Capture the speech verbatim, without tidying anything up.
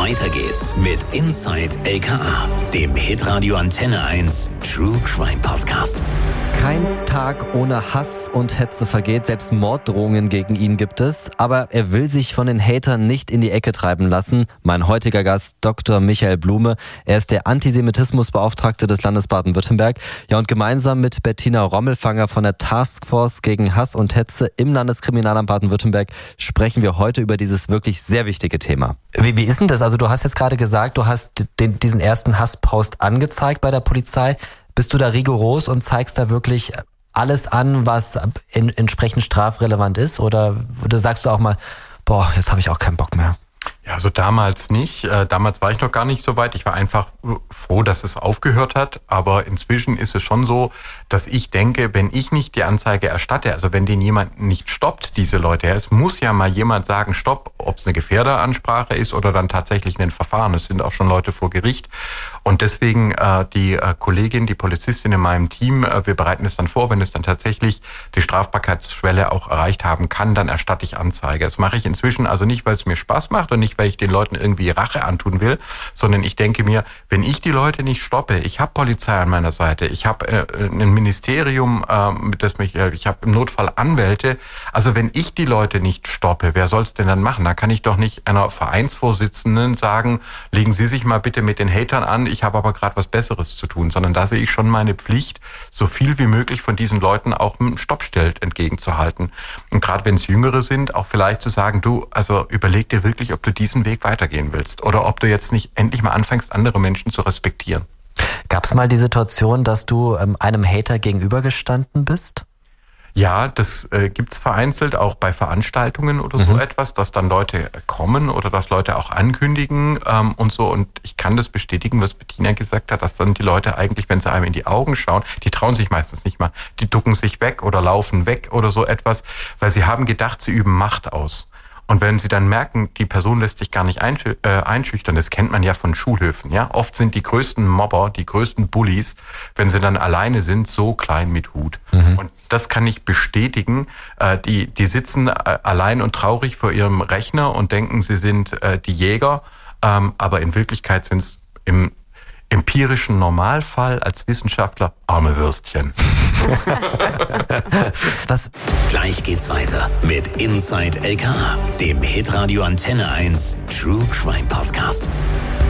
Weiter geht's mit Inside L K A, dem Hitradio Antenne eins True Crime Podcast. Kein Tag ohne Hass und Hetze vergeht, selbst Morddrohungen gegen ihn gibt es. Aber er will sich von den Hatern nicht in die Ecke treiben lassen. Mein heutiger Gast, Doktor Michael Blume. Er ist der Antisemitismusbeauftragte des Landes Baden-Württemberg. Ja, und gemeinsam mit Bettina Rommelfanger von der Taskforce gegen Hass und Hetze im Landeskriminalamt Baden-Württemberg sprechen wir heute über dieses wirklich sehr wichtige Thema. Wie, wie ist denn das? Also du hast jetzt gerade gesagt, du hast den, diesen ersten Hasspost angezeigt bei der Polizei. Bist du da rigoros und zeigst da wirklich alles an, was in, entsprechend strafrelevant ist? Oder, oder sagst du auch mal, boah, jetzt habe ich auch keinen Bock mehr? Ja, also damals nicht. Äh, damals war ich noch gar nicht so weit. Ich war einfach froh, dass es aufgehört hat. Aber inzwischen ist es schon so, dass ich denke, wenn ich nicht die Anzeige erstatte, also wenn den jemand nicht stoppt, diese Leute, es muss ja mal jemand sagen, stopp, ob es eine Gefährderansprache ist oder dann tatsächlich ein Verfahren. Es sind auch schon Leute vor Gericht. Und deswegen äh, die äh, Kollegin, die Polizistin in meinem Team, äh, wir bereiten es dann vor, wenn es dann tatsächlich die Strafbarkeitsschwelle auch erreicht haben kann, dann erstatte ich Anzeige. Das mache ich inzwischen also nicht, weil es mir Spaß macht und nicht, weil ich den Leuten irgendwie Rache antun will, sondern ich denke mir, wenn ich die Leute nicht stoppe, ich habe Polizei an meiner Seite, ich habe äh, ein Ministerium, äh, das mich, äh, ich habe im Notfall Anwälte, also wenn ich die Leute nicht stoppe, wer soll es denn dann machen? Da kann ich doch nicht einer Vereinsvorsitzenden sagen, legen Sie sich mal bitte mit den Hatern an, ich habe aber gerade was Besseres zu tun, sondern da sehe ich schon meine Pflicht, so viel wie möglich von diesen Leuten auch mit dem Stoppschild entgegenzuhalten. Und gerade wenn es Jüngere sind, auch vielleicht zu sagen, du, also überleg dir wirklich, ob du diesen Weg weitergehen willst oder ob du jetzt nicht endlich mal anfängst, andere Menschen zu respektieren. Gab es mal die Situation, dass du ähm, einem Hater gegenübergestanden bist? Ja, das äh, gibt's vereinzelt, auch bei Veranstaltungen oder mhm. so etwas, dass dann Leute kommen oder dass Leute auch ankündigen ähm, und so. Und ich kann das bestätigen, was Bettina gesagt hat, dass dann die Leute eigentlich, wenn sie einem in die Augen schauen, die trauen sich meistens nicht mal. Die ducken sich weg oder laufen weg oder so etwas, weil sie haben gedacht, sie üben Macht aus. Und wenn sie dann merken, die Person lässt sich gar nicht einschü- äh, einschüchtern, das kennt man ja von Schulhöfen, ja. Oft sind die größten Mobber, die größten Bullies, wenn sie dann alleine sind, so klein mit Hut. Mhm. Und das kann ich bestätigen. Äh, die, die sitzen äh, allein und traurig vor ihrem Rechner und denken, sie sind äh, die Jäger. Ähm, aber in Wirklichkeit sind es im empirischen Normalfall als Wissenschaftler arme Würstchen. Was? Gleich geht's weiter mit Inside L K A, dem Hitradio Antenne eins True Crime Podcast.